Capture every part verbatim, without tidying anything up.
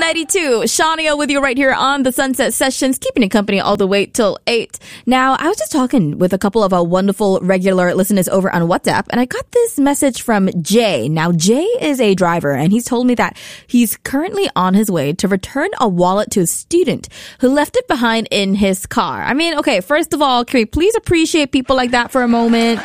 ninety-two. Shania with you right here on the Sunset Sessions, keeping you company all the way till eight. Now, I was just talking with a couple of our wonderful regular listeners over on WhatsApp, and I got this message from Jay. Now, Jay is a driver, and he's told me that he's currently on his way to return a wallet to a student who left it behind in his car. I mean, okay, first of all, can we please appreciate people like that for a moment?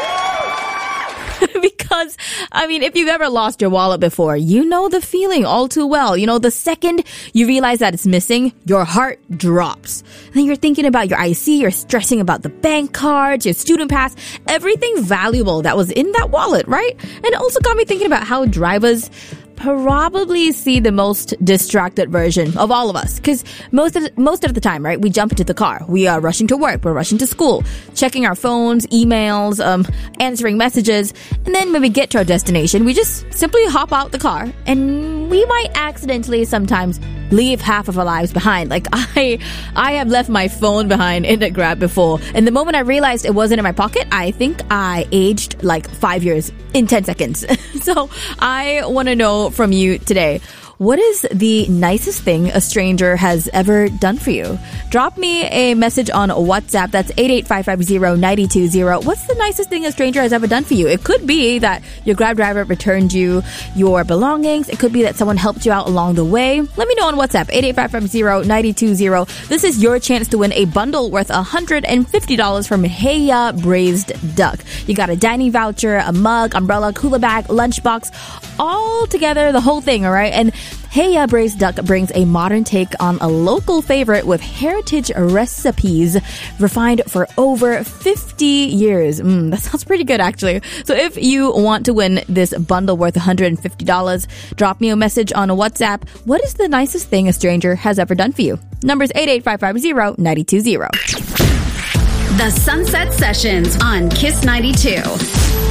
Because, I mean, if you've ever lost your wallet before, you know the feeling all too well. You know, the second you realize that it's missing, your heart drops. And then you're thinking about your I C, you're stressing about the bank cards, your student pass, everything valuable that was in that wallet, right? And it also got me thinking about how drivers probably see the most distracted version of all of us. Because most of the, most of the time, right, we jump into the car. We are rushing to work. We're rushing to school, checking our phones, emails, um, answering messages. And then when we get to our destination, we just simply hop out the car. And we might accidentally sometimes leave half of our lives behind. Like I, I have left my phone behind in the Grab before. And the moment I realized it wasn't in my pocket, I think I aged like five years in ten seconds. So I want to know from you today, what is the nicest thing a stranger has ever done for you? Drop me a message on WhatsApp. That's eight eight five five zero nine two zero. What's the nicest thing a stranger has ever done for you? It could be that your Grab driver returned you your belongings. It could be that someone helped you out along the way. Let me know on WhatsApp, eight eight five five zero nine two zero. This is your chance to win a bundle worth one hundred fifty dollars from Heya Braised Duck. You got a dining voucher, a mug, umbrella, cooler bag, lunchbox, all together, the whole thing, all right? And Heya Braised Duck brings a modern take on a local favorite with heritage recipes refined for over fifty years. Mm, that sounds pretty good, actually. So if you want to win this bundle worth one hundred fifty dollars, drop me a message on a WhatsApp. What is the nicest thing a stranger has ever done for you? Number's eight eight five five zero nine two zero. The Sunset Sessions on Kiss ninety-two.